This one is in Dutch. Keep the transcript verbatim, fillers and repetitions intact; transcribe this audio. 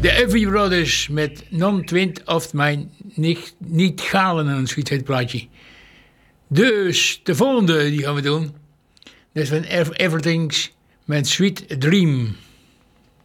De Every Brothers met Non Twint of mijn niet, niet galen en zoiets heet het plaatje. Dus de volgende die gaan we doen. Dat is van Everything's met Sweet Dream.